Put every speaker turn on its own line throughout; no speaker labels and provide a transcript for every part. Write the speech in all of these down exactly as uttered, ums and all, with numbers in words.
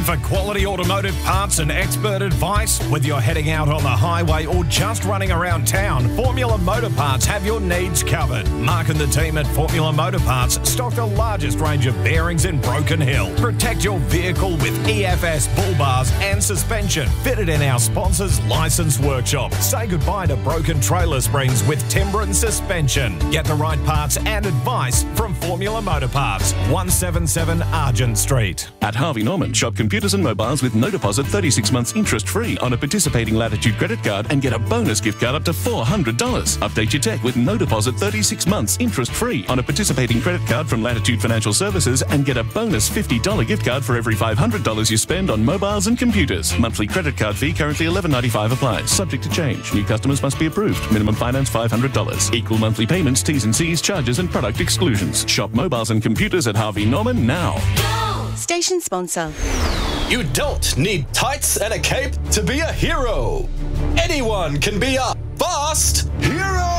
for quality automotive parts and expert advice? Whether you're heading out on the highway or just running around town, Formula Motor Parts have your needs covered. Mark and the team at Formula Motor Parts stock the largest range of bearings in Broken Hill. Protect your vehicle with E F S bull bars and suspension fitted in our sponsor's licensed workshop. Say goodbye to broken trailer springs with Timbren suspension. Get the right parts and advice from Formula Motor Parts, one seventy-seven Argent Street.
At Harvey Norman, shop computers and mobiles with no deposit, thirty-six months interest-free on a participating Latitude credit card and get a bonus gift card up to four hundred dollars. Update your tech with no deposit, thirty-six months interest-free on a participating credit card from Latitude Financial Services and get a bonus fifty dollars gift card for every five hundred dollars you spend on mobiles and computers. Monthly credit card fee currently eleven ninety-five applies. Subject to change. New customers must be approved. Minimum finance five hundred dollars. Equal monthly payments, T's and C's, charges and product exclusions. Shop mobiles and computers at Harvey Norman now.
Station sponsor.
You don't need tights and a cape to be a hero. Anyone can be a fast hero.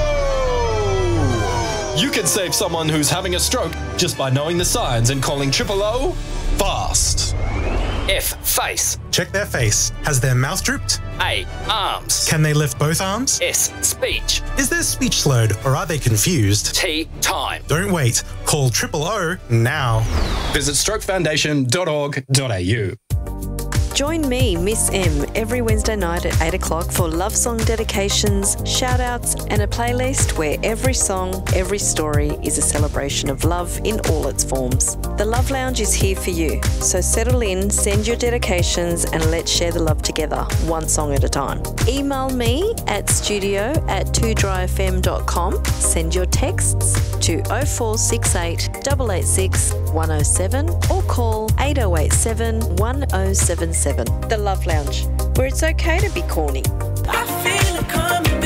You can save someone who's having a stroke just by knowing the signs and calling triple O fast.
F, face.
Check their face. Has their mouth drooped?
A, arms.
Can they lift both arms?
S, speech.
Is their speech slowed or are they confused?
T, time.
Don't wait. Call triple O now.
Visit stroke foundation dot org dot a u.
Join me, Miss M, every Wednesday night at eight o'clock for love song dedications, shout-outs and a playlist where every song, every story is a celebration of love in all its forms. The Love Lounge is here for you, so settle in, send your dedications and let's share the love together, one song at a time. Email me at studio at two dry f m dot com, send your texts to oh four six eight, eight eight six, one oh seven or call eight oh eight seven, one oh seven seven. The Love Lounge, where it's okay to be corny.
I feel it coming,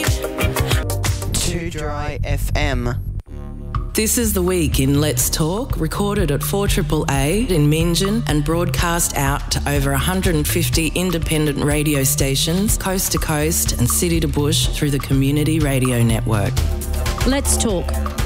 babe.
two Dry F M.
This is The Week in Let's Talk, recorded at four triple A in Meanjin and broadcast out to over one hundred fifty independent radio stations, coast to coast and city to bush through the Community Radio Network.
Let's Talk.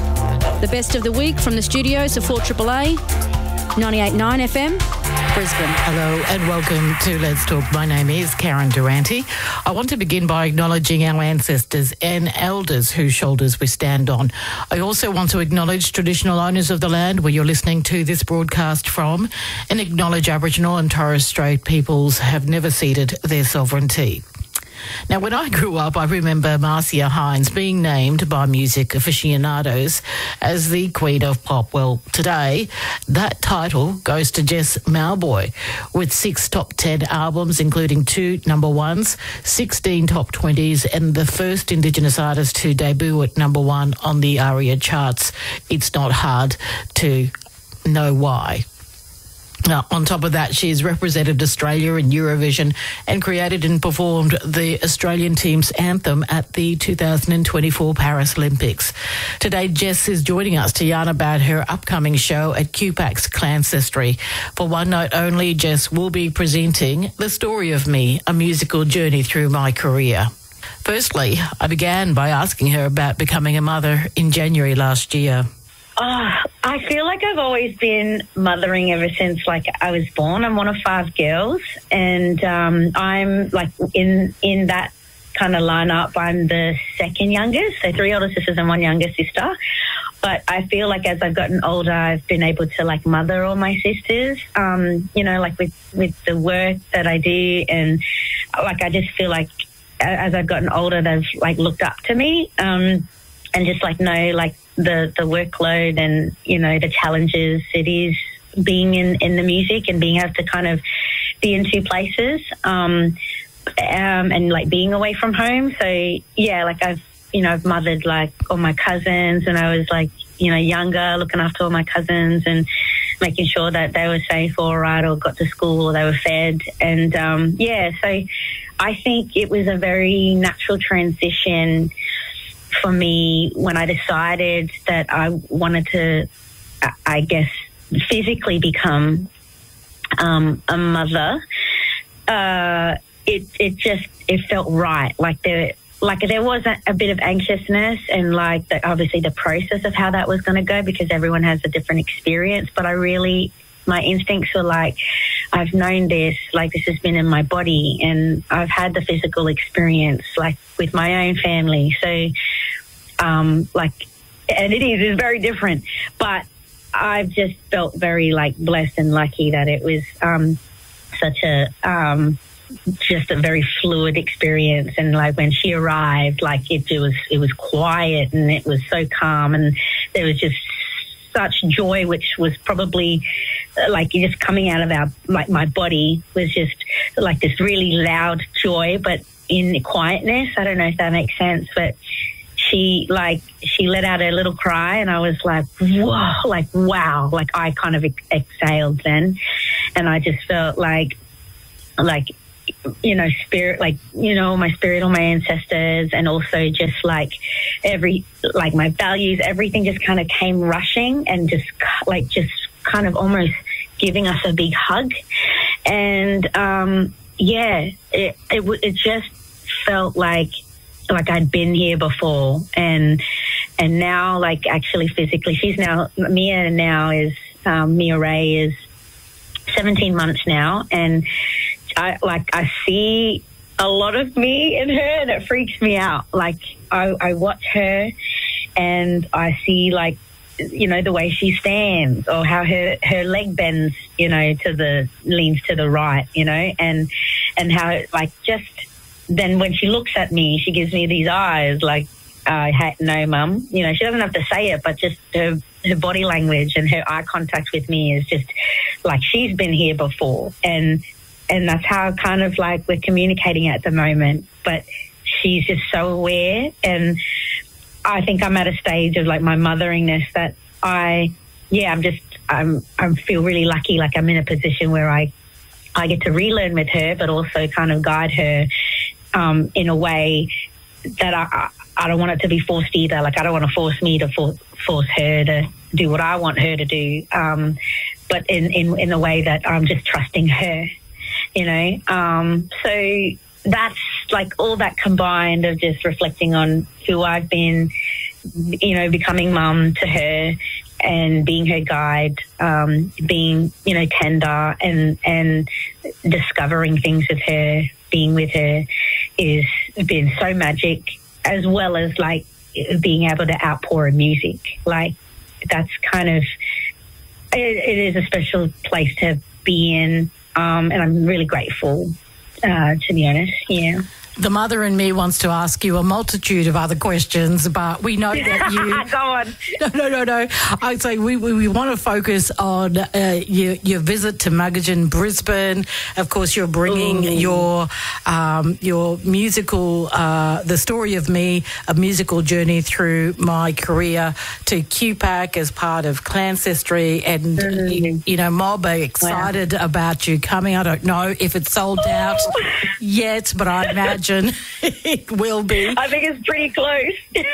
The best of the week from the studios of four triple A, ninety-eight point nine F M, Brisbane.
Hello and welcome to Let's Talk. My name is Karen Durante. I want to begin by acknowledging our ancestors and elders whose shoulders we stand on. I also want to acknowledge traditional owners of the land where you're listening to this broadcast from and acknowledge Aboriginal and Torres Strait peoples have never ceded their sovereignty. Now, when I grew up, I remember Marcia Hines being named by music aficionados as the Queen of Pop. Well, today, that title goes to Jess Mauboy, with six top ten albums, including two number ones, sixteen top twenties, and the first Indigenous artist to debut at number one on the ARIA charts. It's not hard to know why. Now, on top of that, she's represented Australia in Eurovision and created and performed the Australian team's anthem at the two thousand twenty-four Paris Olympics. Today, Jess is joining us to yarn about her upcoming show at Q PAC's Clancestry. For one night only, Jess will be presenting The Story of Me, a musical journey through my career. Firstly, I began by asking her about becoming a mother in January last year.
Oh, I feel like I've always been mothering ever since, like, I was born. I'm one of five girls, and um, I'm, like, in in that kind of lineup, I'm the second youngest, so three older sisters and one younger sister. But I feel like as I've gotten older, I've been able to, like, mother all my sisters, um, you know, like, with, with the work that I do. And, like, I just feel like as I've gotten older, they've, like, looked up to me um, and just, like, know, like, the the workload and, you know, the challenges it is being in, in the music and being able to kind of be in two places um, um, and, like, being away from home. So, yeah, like, I've, you know, I've mothered, like, all my cousins, and I was, like, you know, younger, looking after all my cousins and making sure that they were safe or all right or got to school or they were fed. And, um, yeah, so I think it was a very natural transition for me when I decided that I wanted to, I guess, physically become um, a mother. Uh, it it just it felt right. Like there, like there was a, a bit of anxiousness and, like, the, obviously the process of how that was going to go, because everyone has a different experience. But I really, my instincts were like, I've known this, like this has been in my body, and I've had the physical experience, like with my own family. So, um, like, and it is, it's very different, but I've just felt very like blessed and lucky that it was um, such a, um, just a very fluid experience. And like when she arrived, like it, it was, it was quiet and it was so calm, and there was just such joy, which was probably like just coming out of our, like my body was just like this really loud joy, but in quietness. I don't know if that makes sense, but she like, she let out a little cry, and I was like, whoa, like, wow. Like I kind of ex- exhaled then. And I just felt like, like, you know, spirit, like, you know, my spirit or my ancestors, and also just like every, like my values, everything just kind of came rushing and just like, just kind of almost giving us a big hug. And, um, yeah, it, it, it just felt like, like I'd been here before, and, and now like actually physically, she's now, Mia now is, um, Mia Ray is seventeen months now, and I like I see a lot of me in her, and it freaks me out. Like I, I watch her and I see like, you know, the way she stands, or how her, her leg bends, you know, to the, leans to the right, you know, and, and how like just then when she looks at me, she gives me these eyes like, uh, hey, no, mum, you know, she doesn't have to say it, but just her, her body language and her eye contact with me is just like she's been here before. And, and that's how kind of like we're communicating at the moment. But she's just so aware, and I think I'm at a stage of like my motheringness that I, yeah, I'm just, I'm, I feel really lucky. Like I'm in a position where I, I get to relearn with her, but also kind of guide her um, in a way that I, I don't want it to be forced either. Like I don't want to force me to for, force her to do what I want her to do. Um, but in, in, in a way that I'm just trusting her, you know? Um, so that's like all that combined of just reflecting on who I've been, you know, becoming mum to her and being her guide, um, being, you know, tender and, and discovering things with her, being with her is been so magic, as well as like being able to outpour in music. Like that's kind of, it, it is a special place to be in. Um, and I'm really grateful, uh, to be honest. Yeah.
The mother in me wants to ask you a multitude of other questions, but we know that you...
Go on.
No, no, no, no. I'd say we, we, we want to focus on uh, your, your visit to Muggagen, Brisbane. Of course, you're bringing Ooh. your um, your musical, uh, the story of me, a musical journey through my career to Q PAC as part of Clancestry. And, mm. you, you know, Mob are excited wow. about you coming. I don't know if it's sold out yet, but I imagine it will be.
I think it's pretty close.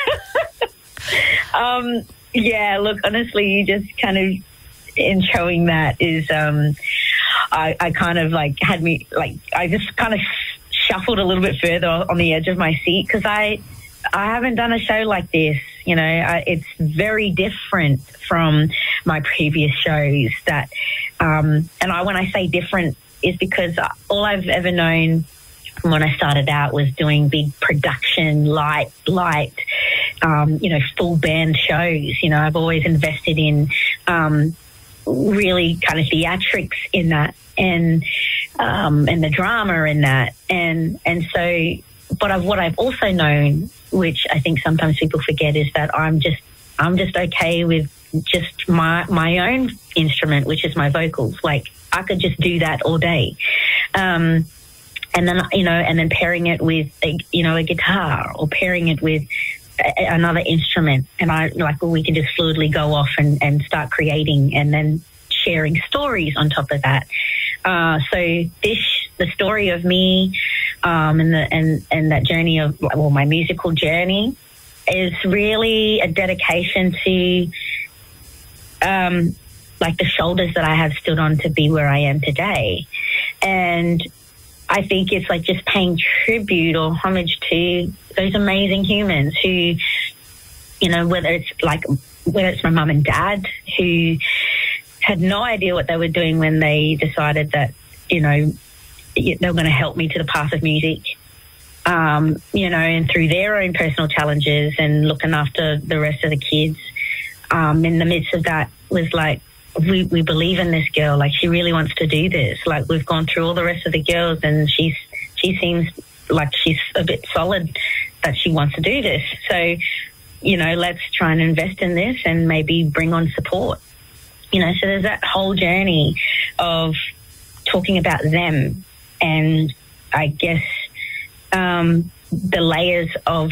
um, yeah, look, honestly, you just kind of, in showing that is, um, I, I kind of like had me, like, I just kind of shuffled a little bit further on the edge of my seat because I, I haven't done a show like this. You know, I, it's very different from my previous shows that, um, and I, when I say different is because all I've ever known when I started out was doing big production, light, light, um, you know, full band shows. You know, I've always invested in um, really kind of theatrics in that, and um, and the drama in that, and and so. But I've, what I've also known, which I think sometimes people forget, is that I'm just I'm just okay with just my my own instrument, which is my vocals. Like I could just do that all day. Um, And then, you know, and then pairing it with, a, you know, a guitar or pairing it with a, another instrument. And I, like, well, we can just fluidly go off and, and start creating and then sharing stories on top of that. Uh, so this, the story of me um, and, the, and, and that journey of, well, my musical journey is really a dedication to, um, like, the shoulders that I have stood on to be where I am today. And I think it's like just paying tribute or homage to those amazing humans who, you know, whether it's like, whether it's my mum and dad who had no idea what they were doing when they decided that you know, they were going to help me to the path of music. Um, you know, and through their own personal challenges and looking after the rest of the kids, um, in the midst of that was like, we, we believe in this girl. Like, she really wants to do this. Like, we've gone through all the rest of the girls, and she's she seems like she's a bit solid that she wants to do this. So, you know, let's try and invest in this and maybe bring on support. You know, so there's that whole journey of talking about them, and I guess um, the layers of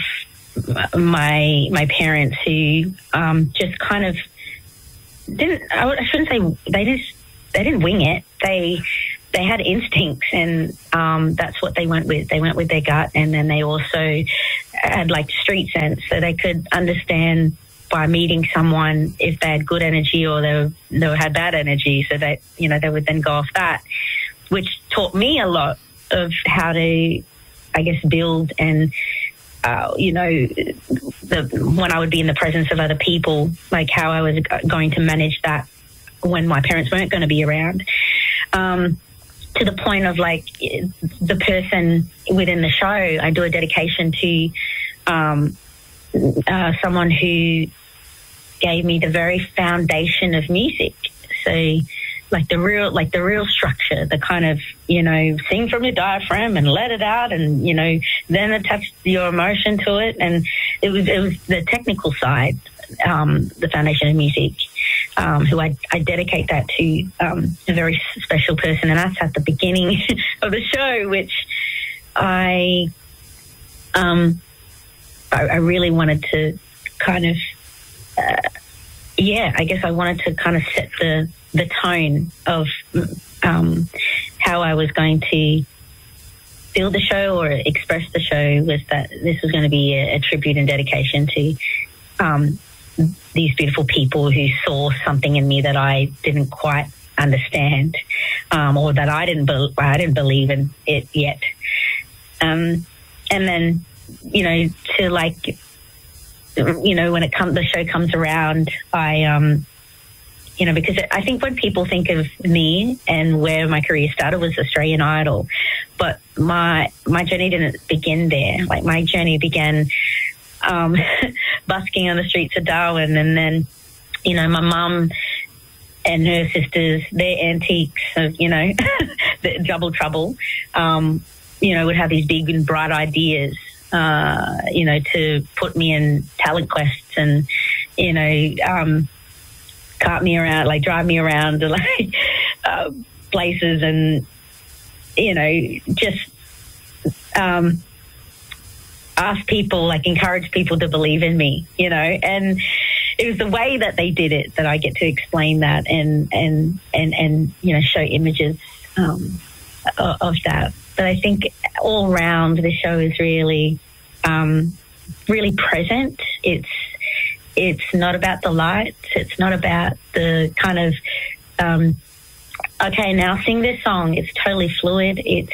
my my parents who um, just kind of didn't. I shouldn't say they just they didn't wing it. They they had instincts, and um, that's what they went with. They went with their gut, and then they also had like street sense, so they could understand by meeting someone if they had good energy or they, were, they had bad energy. So that, you know, they would then go off that, which taught me a lot of how to, I guess, build and, uh, you know, the, when I would be in the presence of other people, like how I was going to manage that when my parents weren't going to be around. Um, to the point of like the person within the show, I do a dedication to um, uh, someone who gave me the very foundation of music. So like the real, like the real structure, the kind of, you know, sing from your diaphragm and let it out, and, you know, then attach your emotion to it. And it was, it was the technical side, um, the foundation of music, um, who I, I dedicate that to, um, a very special person. And that's at the beginning of the show, which I, um, I, I really wanted to kind of, uh, yeah, I guess I wanted to kind of set the, the tone of um, how I was going to build the show or express the show, was that this was going to be a, a tribute and dedication to um, these beautiful people who saw something in me that I didn't quite understand, um, or that I didn't, be- I didn't believe in it yet. Um, and then, you know, to like, you know, when it comes, the show comes around, I, um, you know, because I think when people think of me and where my career started was Australian Idol, but my my journey didn't begin there. Like, my journey began um, busking on the streets of Darwin, and then, you know, my mum and her sisters, their antiques of, you know, the Double Trouble, um, you know, would have these big and bright ideas. Uh, you know, to put me in talent quests and, you know, um, cart me around, like drive me around to like uh, places, and, you know, just um, ask people, like encourage people to believe in me, you know. And it was the way that they did it that I get to explain that and and and and you know, show images um, of that. But I think all round the show is really, um, really present. It's it's not about the lights. It's not about the kind of, um, okay, now sing this song. It's totally fluid. It's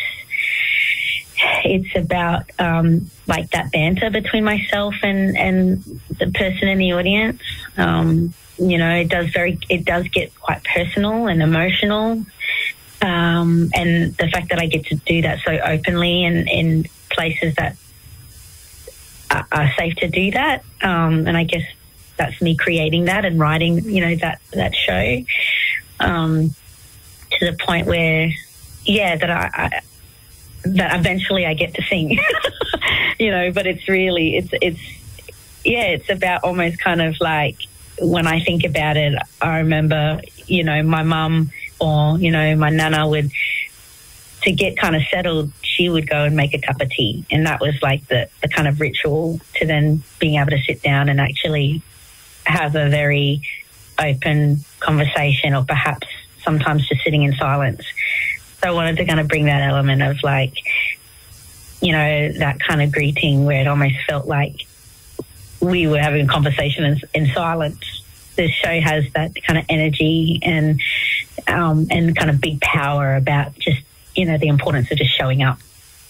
it's about um, like that banter between myself and, and the person in the audience. Um, you know, it does very it does get quite personal and emotional. Um, and the fact that I get to do that so openly and in places that are, are safe to do that. Um, and I guess that's me creating that and writing, you know, that, that show, um, to the point where, yeah, that I, I that eventually I get to sing, you know, but it's really, it's, it's, yeah, it's about almost kind of like, when I think about it, I remember, you know, my mum, or, you know, my nana would, to get kind of settled, she would go and make a cup of tea. And that was like the, the kind of ritual to then being able to sit down and actually have a very open conversation, or perhaps sometimes just sitting in silence. So I wanted to kind of bring that element of like, you know, that kind of greeting where it almost felt like we were having a conversation in, in silence. This show has that kind of energy and um, and kind of big power about just, you know, the importance of just showing up.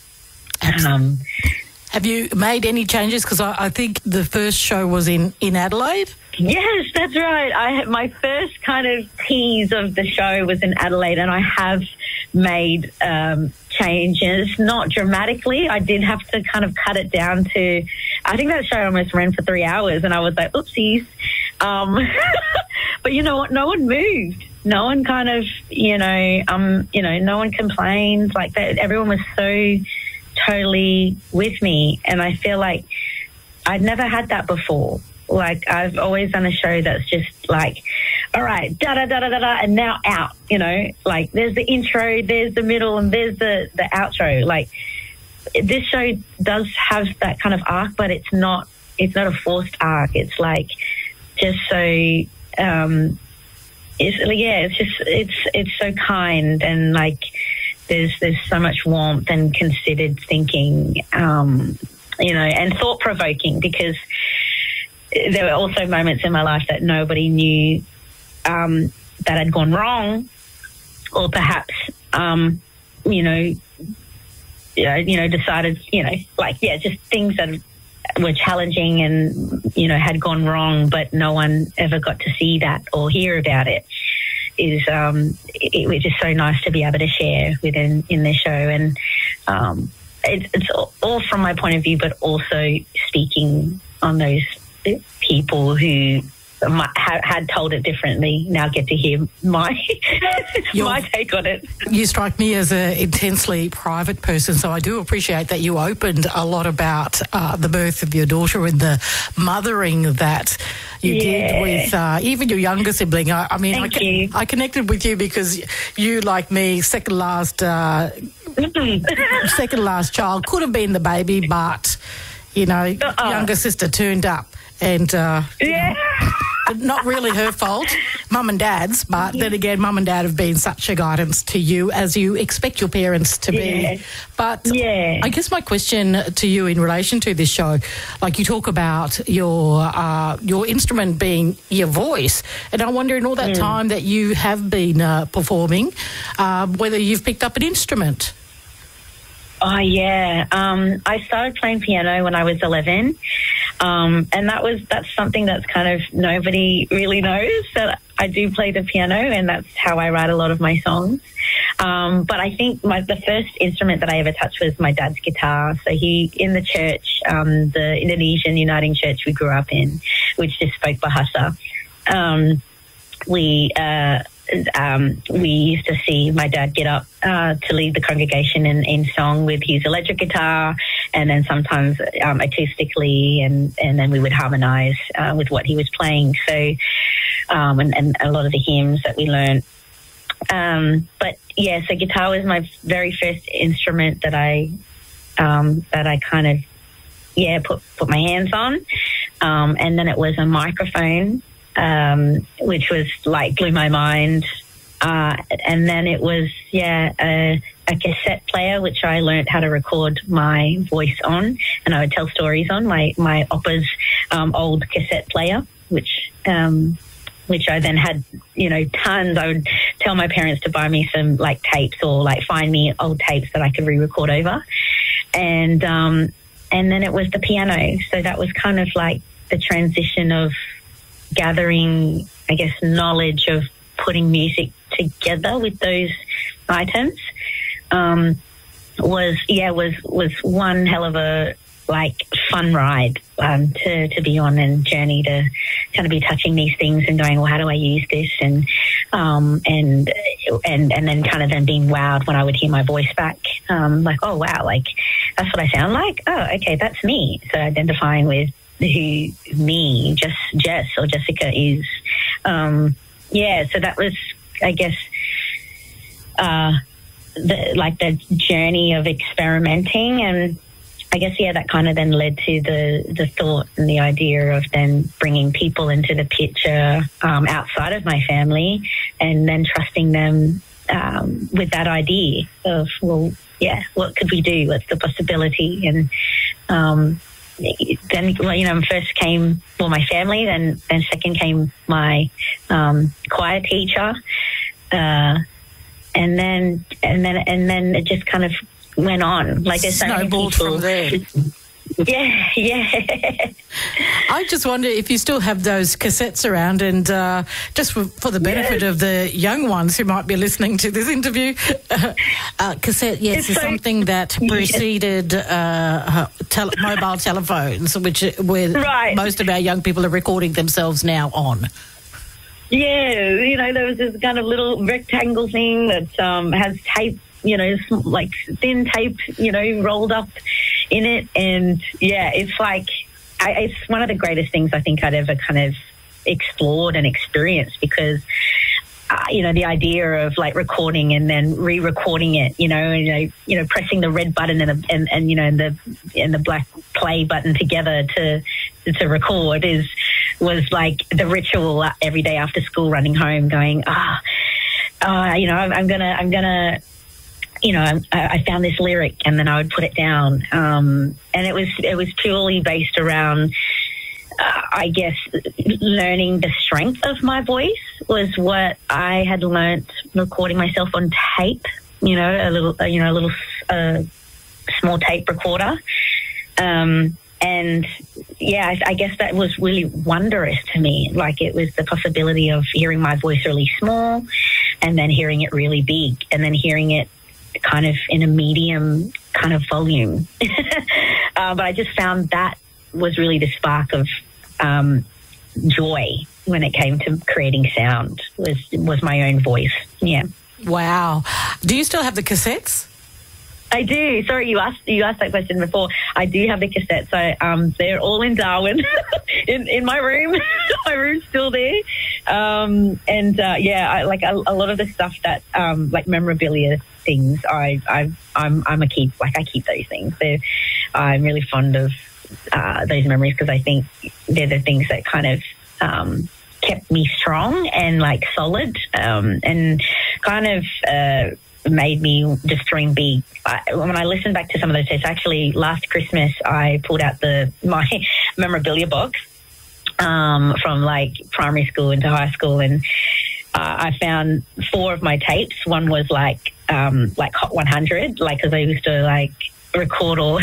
Um,
Have you made any changes? Because I, I think the first show was in, in Adelaide.
Yes, that's right. I my first kind of tease of the show was in Adelaide, and I have made um, changes, not dramatically. I did have to kind of cut it down to, I think that show almost ran for three hours and I was like, oopsies. Um, but you know what? No one moved. No one kind of, you know, um, you know, no one complained like that. Everyone was so totally with me. And I feel like I'd never had that before. Like, I've always done a show that's just like, all right, da-da-da-da-da-da, and now out, you know, like there's the intro, there's the middle, and there's the, the outro. Like, this show does have that kind of arc, but it's not, it's not a forced arc. It's like just so, um, it's, yeah, it's just, it's, it's so kind, and like there's, there's so much warmth and considered thinking, um, you know, and thought-provoking, because there were also moments in my life that nobody knew um, that had gone wrong, or perhaps, um, you know, you know, you know, decided, you know, like, yeah, just things that were challenging and, you know, had gone wrong, but no one ever got to see that or hear about it. Is um, it, it was just so nice to be able to share within in this show, and um, it, it's all from my point of view, but also speaking on those people who might, ha, had told it differently now get to hear my my take on it.
You strike me as an intensely private person, so I do appreciate that you opened a lot about uh, the birth of your daughter and the mothering that you
yeah.
did with uh, even your younger sibling. I, I mean, I,
you.
I connected with you because you, like me, second last uh, second last child, could have been the baby, but you know, uh-uh. younger sister turned up. And, uh,
yeah.
know, not really her fault, mum and dad's, but then again, mum and dad have been such a guidance to you, as you expect your parents to
yeah.
be. But
yeah.
I guess my question to you in relation to this show, like you talk about your uh, your instrument being your voice, and I wonder in all that mm. time that you have been uh, performing, uh, whether you've picked up an instrument.
Oh, yeah. Um, I started playing piano when I was eleven. Um, and that was, that's something that's kind of nobody really knows, that I do play the piano, and that's how I write a lot of my songs. Um, but I think my, the first instrument that I ever touched was my dad's guitar. So he, in the church, um, the Indonesian Uniting Church we grew up in, which just spoke Bahasa, um, we, uh, Um, we used to see my dad get up uh, to lead the congregation in, in song with his electric guitar, and then sometimes um, acoustically, and, and then we would harmonise uh, with what he was playing. So, um, and, and a lot of the hymns that we learned. Um, but yeah, so guitar was my very first instrument that I um, that I kind of yeah put put my hands on, um, and then it was a microphone. Um, which was like blew my mind. Uh, and then it was, yeah, a, a cassette player, which I learned how to record my voice on, and I would tell stories on my, my oppa's um, old cassette player, which, um, which I then had, you know, tons. I would tell my parents to buy me some like tapes, or like find me old tapes that I could re-record over. And, um, and then it was the piano. So that was kind of like the transition of gathering, I guess, knowledge of putting music together with those items. Um, was yeah was was one hell of a like fun ride um, to to be on, and journey to kind of be touching these things and going, well, how do I use this, and um, and and and then kind of then being wowed when I would hear my voice back, um, like, oh wow, like that's what I sound like. Oh, okay, that's me. So identifying with who me, just Jess or Jessica is. Um, yeah, so that was, I guess, uh, the, like the journey of experimenting, and I guess, yeah, that kind of then led to the, the thought and the idea of then bringing people into the picture um, outside of my family, and then trusting them um, with that idea of, well, yeah, what could we do? What's the possibility? And um then, well, you know, first came, well, my family, then then second came my um, choir teacher, uh, and then and then and then it just kind of went on. Like there's so many people.
From there.
Yeah, yeah.
I just wonder if you still have those cassettes around, and uh, just for, for the benefit
yes.
of the young ones who might be listening to this interview, uh, uh, cassette, yes,
It's
is
so-
something that preceded uh, tel- mobile telephones, which where
Right.
most of our young people are recording themselves now on.
Yeah, you know, there was this kind of little rectangle thing that um, has tape, you know, sm- like thin tape, you know, rolled up in it. And yeah, it's like, I, it's one of the greatest things I think I'd ever kind of explored and experienced, because, uh, you know, the idea of like recording and then re-recording it, you know, and, you know, you know, pressing the red button and, the, and, and, you know, and the, and the black play button together to, to record is, was like the ritual every day after school, running home going, ah, uh, you know, I'm, I'm gonna, I'm gonna, you know, I, I found this lyric, and then I would put it down. Um, and it was, it was purely based around, uh, I guess, learning the strength of my voice was what I had learnt recording myself on tape, you know, a little, uh, you know, a little, uh, small tape recorder. Um, and yeah, I, I guess that was really wondrous to me. Like, it was the possibility of hearing my voice really small, and then hearing it really big, and then hearing it kind of in a medium kind of volume. uh, but I just found that was really the spark of um, joy when it came to creating sound, was was my own voice. Yeah.
Wow. Do you still have the cassettes?
I do. Sorry, you asked you asked that question before. I do have the cassettes. So um, they're all in Darwin, in in my room. My room's still there. Um, and uh, yeah, I, like a, a lot of the stuff that um, like memorabilia things. I I I'm I'm a keep like I keep those things. They're, I'm really fond of uh, those memories, because I think they're the things that kind of um, kept me strong and like solid, um, and kind of. Uh, made me just dream big. I, when I listened back to some of those tapes, actually last Christmas I pulled out the my memorabilia box um, from like primary school into high school, and uh, I found four of my tapes. One was like um, like Hot one hundred, like, because I used to like record all.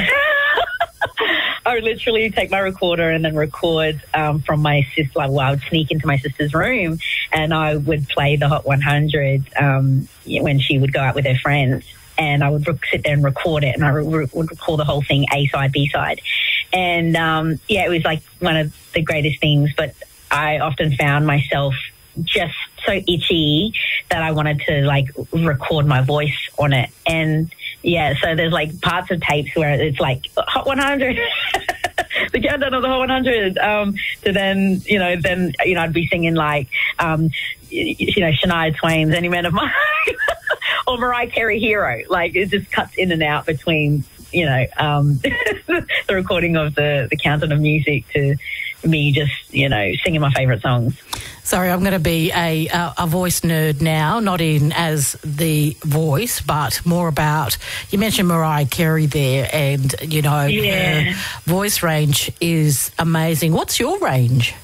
I would literally take my recorder and then record um, from my sister. Like, well, I would sneak into my sister's room and I would play the Hot one hundred um, when she would go out with her friends. And I would re- sit there and record it, and I re- would record the whole thing, A side, B side. And um, yeah, it was like one of the greatest things. But I often found myself just so itchy that I wanted to like record my voice on it. And yeah, so there's like parts of tapes where it's like Hot one hundred, the countdown of the Hot one hundred. Um, to then, you know, then, you know, I'd be singing like, um, you know, Shania Twain's Any Man of Mine or Mariah Carey Hero. Like, it just cuts in and out between, you know, um, the recording of the, the countdown of music to me just, you know, singing my favourite songs.
Sorry, I'm going to be a, a a voice nerd now, not in as the voice, but more about, you mentioned Mariah Carey there, and, you know,
Yeah.
her voice range is amazing. What's your range?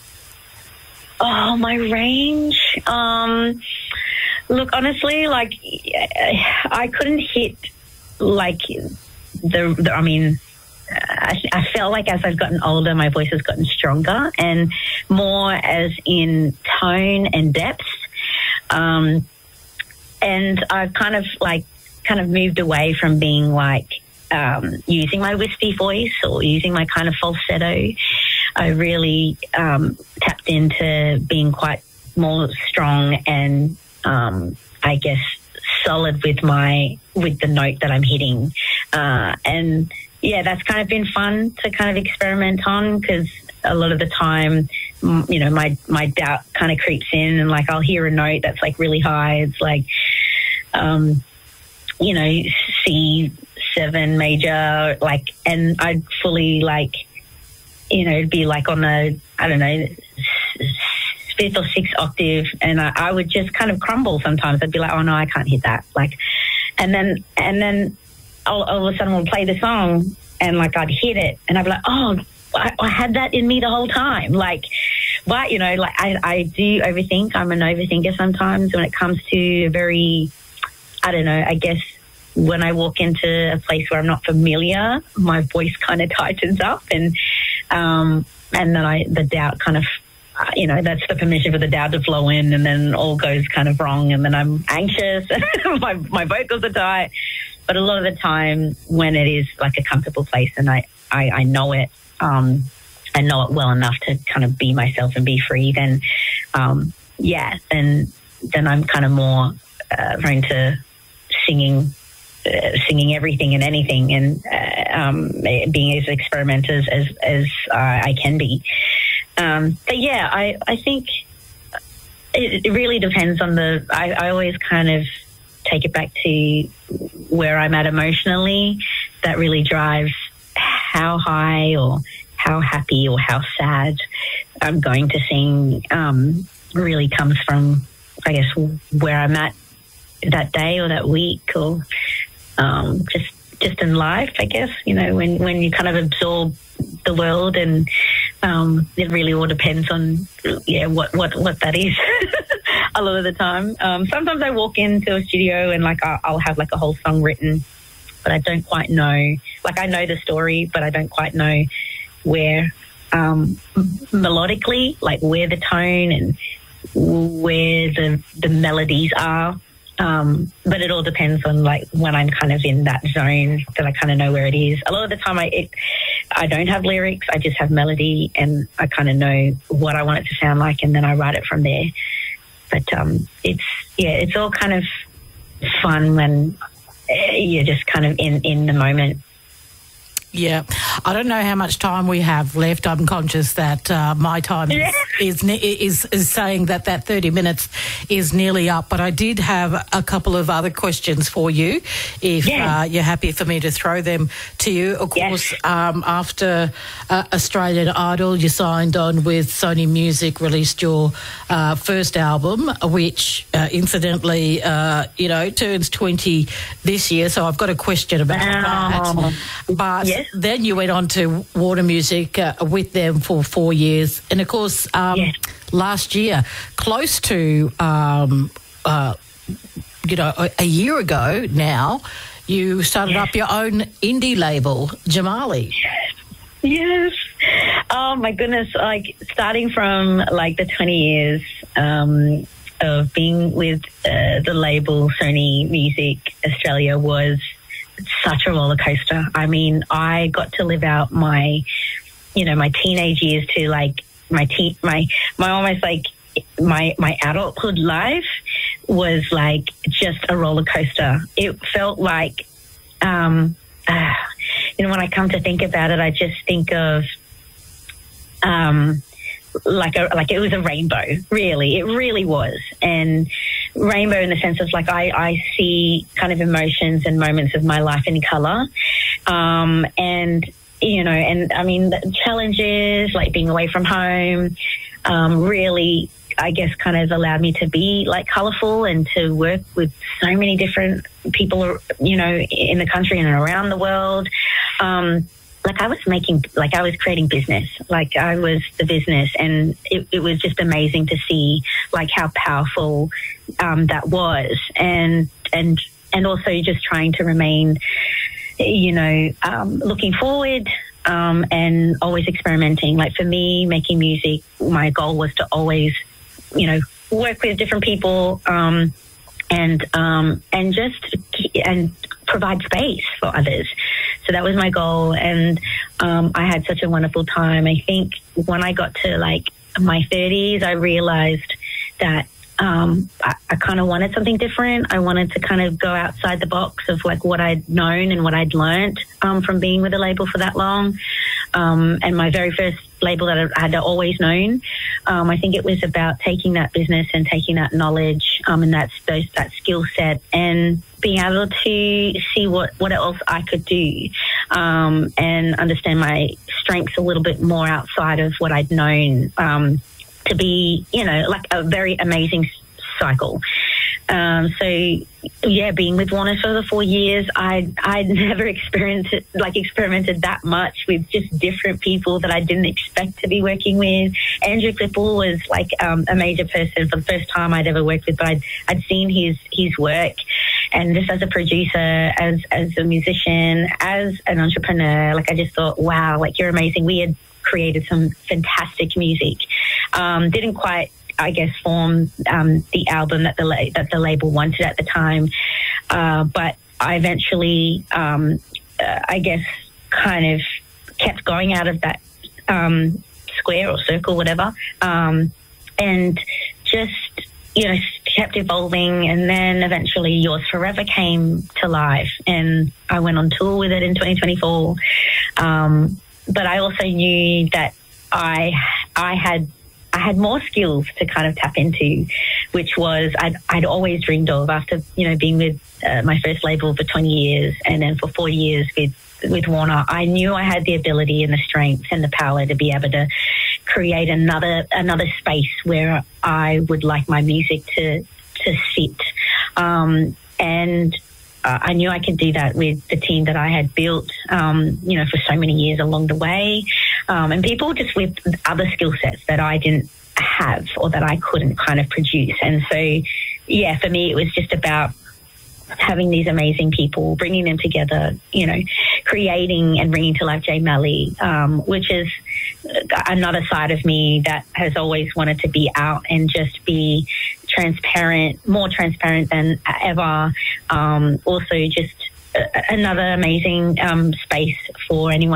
Oh, my range? Um, look, honestly, like, I couldn't hit, like, the, the I mean... I, I felt like as I've gotten older, my voice has gotten stronger and more as in tone and depth. Um, and I've kind of like kind of moved away from being like um, using my wispy voice or using my kind of falsetto. I really um, tapped into being quite more strong and um, I guess solid with my with the note that I'm hitting, uh, and yeah, that's kind of been fun to kind of experiment on, because a lot of the time, you know, my, my doubt kind of creeps in, and like I'll hear a note that's like really high. It's like, um, you know, C seven major, like, and I'd fully like, you know, it'd be like on the, I don't know, fifth or sixth octave, and I, I would just kind of crumble sometimes. I'd be like, oh no, I can't hit that. Like, and then, and then, All, all of a sudden we'll play the song and like I'd hit it and I'd be like, oh, I, I had that in me the whole time. Like, but you know, like I, I do overthink. I'm an overthinker sometimes when it comes to a very, I don't know, I guess when I walk into a place where I'm not familiar, my voice kind of tightens up, and um, and then I the doubt kind of, uh, you know, that's the permission for the doubt to flow in, and then all goes kind of wrong, and then I'm anxious, my my vocals are tight. But a lot of the time, when it is like a comfortable place, and I I, I know it, um, I know it well enough to kind of be myself and be free, then um, yeah, then then I'm kind of more uh, prone to singing. Uh, singing everything and anything, and uh, um, being as experimental as as uh, I can be. Um, but yeah, I I think it, it really depends on the. I, I always kind of take it back to where I'm at emotionally. That really drives how high or how happy or how sad I'm going to sing. Um, really comes from, I guess, where I'm at that day or that week, or um, just just in life, I guess. You know, when, when you kind of absorb the world, and um, it really all depends on, yeah, what, what, what that is a lot of the time. Um, sometimes I walk into a studio and, like, I'll, I'll have, like, a whole song written, but I don't quite know. Like, I know the story, but I don't quite know where, um, melodically, like, where the tone and where the the melodies are. Um, but it all depends on, like, when I'm kind of in that zone that I kind of know where it is. A lot of the time I it, I don't have lyrics, I just have melody, and I kind of know what I want it to sound like, and then I write it from there. But um, it's, yeah, it's all kind of fun when you're just kind of in, in the moment.
Yeah, I don't know how much time we have left. I'm conscious that uh, my time is, is is is saying that that thirty minutes is nearly up. But I did have a couple of other questions for you, if yeah. uh, you're happy for me to throw them to you. Of course, yes. um, after uh, Australian Idol, you signed on with Sony Music, released your uh, first album, which uh, incidentally, uh, you know, turns twenty this year. So I've got a question about wow. that. But yes. Then you went on to Warner Music uh, with them for four years. And, of course, um, yes. last year, close to, um, uh, you know, a, a year ago now, you started yes. up your own indie label, Jamali.
Yes. Oh, my goodness. Like, starting from, like, the twenty years um, of being with uh, the label Sony Music Australia was such a roller coaster. I mean, I got to live out my, you know, my teenage years to, like, my teen, my, my almost like my, my adulthood life was like just a roller coaster. It felt like, um, uh, you know, when I come to think about it, I just think of, um, like a, like it was a rainbow, really. It really was. And rainbow in the sense of, like, I, I see kind of emotions and moments of my life in colour. Um, and, you know, and I mean, the challenges, like being away from home, um, really, I guess, kind of allowed me to be, like, colourful and to work with so many different people, you know, in the country and around the world. Um, Like, I was making, like, I was creating business. Like, I was the business, and it, it was just amazing to see, like, how powerful um, that was, and and and also just trying to remain, you know, um, looking forward um, and always experimenting. Like, for me, making music, my goal was to always, you know, work with different people um, and um, and just and provide space for others. So that was my goal, and um, I had such a wonderful time. I think when I got to, like, my thirties, I realized that um, I, I kind of wanted something different. I wanted to kind of go outside the box of, like, what I'd known and what I'd learned um, from being with a label for that long. Um, and my very first label that I had always known, um, I think it was about taking that business and taking that knowledge um, and that, those, that skill set, and being able to see what, what else I could do um, and understand my strengths a little bit more outside of what I'd known um, to be, you know, like a very amazing cycle. Um, so, yeah, being with Warner for the four years, I I'd never experienced it, like experimented that much with just different people that I didn't expect to be working with. Andrew Klippel was, like, um, a major person for the first time I'd ever worked with, but I'd, I'd seen his his work, and just as a producer, as as a musician, as an entrepreneur, like I just thought, wow, like you're amazing. We had created some fantastic music. Um, didn't quite, I guess, form um, the album that the la- that the label wanted at the time, uh, but I eventually, um, uh, I guess, kind of kept going out of that um, square or circle, whatever, um, and just, you know, kept evolving. And then eventually Yours Forever came to life, and I went on tour with it in twenty twenty-four. Um, but I also knew that I I had I had more skills to kind of tap into, which was I'd, I'd always dreamed of after, you know, being with uh, my first label for twenty years and then for four years with, with Warner. I knew I had the ability and the strength and the power to be able to create another another space where I would like my music to, to sit. Um, and Uh, I knew I could do that with the team that I had built, um, you know, for so many years along the way. Um, and people just with other skill sets that I didn't have or that I couldn't kind of produce. And so, yeah, for me, it was just about having these amazing people, bringing them together, you know, creating and bringing to life Jay Malley, um, which is another side of me that has always wanted to be out and just be transparent, more transparent than ever. Um, also just another amazing um, space for anyone